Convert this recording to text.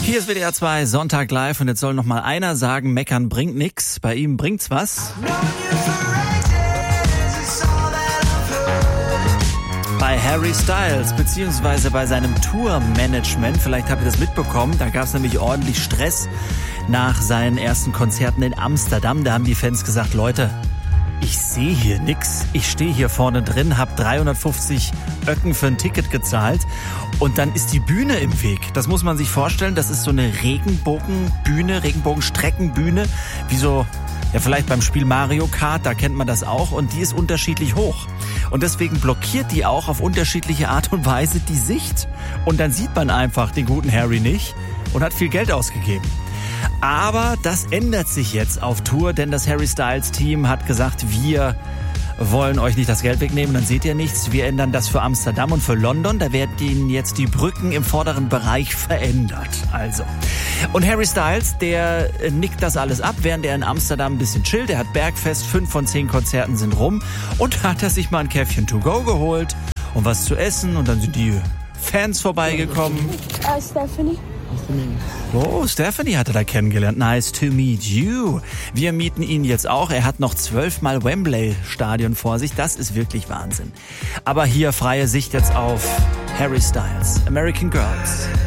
Hier ist WDR 2 Sonntag live und jetzt soll noch mal einer sagen, meckern bringt nix. Bei ihm bringt's was. Bei Harry Styles, beziehungsweise bei seinem Tourmanagement, vielleicht habt ihr das mitbekommen, da gab es nämlich ordentlich Stress nach seinen ersten Konzerten in Amsterdam. Da haben die Fans gesagt, Leute, ich sehe hier nix. Ich stehe hier vorne drin, habe 350 Öcken für ein Ticket gezahlt und dann ist die Bühne im Weg. Das muss man sich vorstellen, das ist so eine Regenbogenbühne, Regenbogenstreckenbühne, wie so, ja vielleicht beim Spiel Mario Kart, da kennt man das auch und die ist unterschiedlich hoch. Und deswegen blockiert die auch auf unterschiedliche Art und Weise die Sicht. Und dann sieht man einfach den guten Harry nicht und hat viel Geld ausgegeben. Aber das ändert sich jetzt auf Tour, denn das Harry Styles Team hat gesagt, wir wollen euch nicht das Geld wegnehmen, dann seht ihr nichts. Wir ändern das für Amsterdam und für London. Da werden jetzt die Brücken im vorderen Bereich verändert. Also. Und Harry Styles, der nickt das alles ab, während er in Amsterdam ein bisschen chillt. Er hat Bergfest, 5 von 10 Konzerten sind rum. Und hat er sich mal ein Käffchen to go geholt und was zu essen. Und dann sind die Fans vorbeigekommen. Stephanie. Oh, Stephanie hat er da kennengelernt. Nice to meet you. Wir mieten ihn jetzt auch. Er hat noch 12-mal Wembley-Stadion vor sich. Das ist wirklich Wahnsinn. Aber hier freie Sicht jetzt auf Harry Styles. American Girls.